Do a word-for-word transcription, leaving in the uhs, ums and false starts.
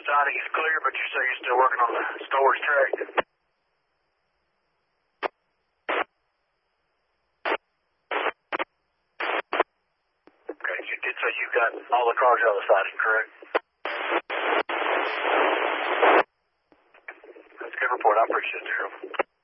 siding is clear, but you say you're still working on the storage track. Okay, you did say you got all the cars out of the siding, correct? That's a good report. I appreciate it, Gerald.